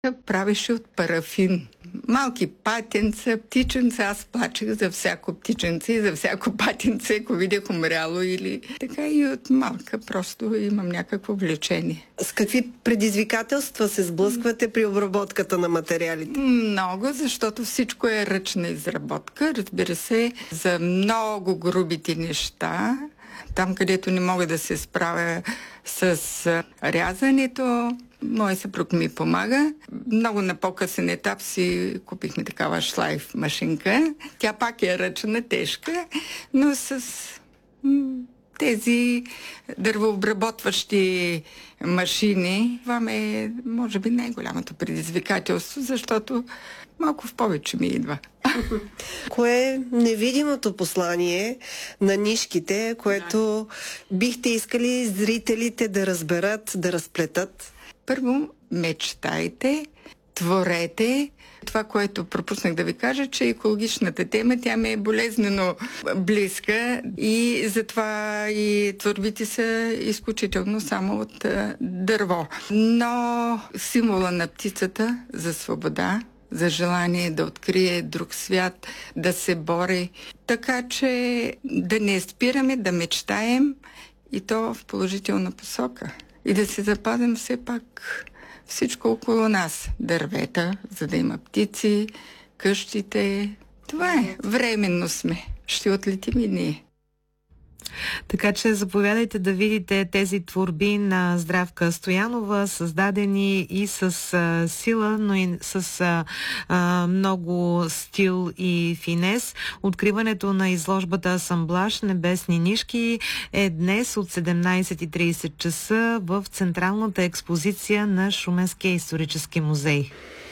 Правеше от парафин. Малки патенца, птиченца. Аз плачех за всяко птиченце и за всяко патенце, ако видях умряло или... Така и от малка просто имам някакво влечение. С какви предизвикателства се сблъсквате при обработката на материалите? Много, защото всичко е ръчна изработка. Разбира се, за много грубите неща, там където не мога да се справя с рязането, мой съпруг ми помага. Много на по-късен етап си купихме такава шлайф машинка. Тя пак е ръчна, тежка, но с тези дървообработващи машини, това е, може би, най-голямото предизвикателство, защото малко в повече ми идва. Кое е невидимото послание на нишките, което бихте искали зрителите да разберат, да разплетат? Първо, мечтайте, творете. Това, което пропуснах да ви кажа, че екологичната тема, тя ми е болезнено близка и затова и творбите са изключително само от дърво. Но символа на птицата за свобода, за желание да открие друг свят, да се бори. Така че да не спираме, да мечтаем и то в положителна посока. И да се запазим все пак всичко около нас. Дървета, за да има птици, къщите. Това е. Временно сме. Ще отлетим и ние. Така че заповядайте да видите тези творби на Здравка Стоянова, създадени и с сила, но и с много стил и финес. Откриването на изложбата Асамблаж Небесни нишки е днес от 17:30 часа в Централната експозиция на Шуменския исторически музей.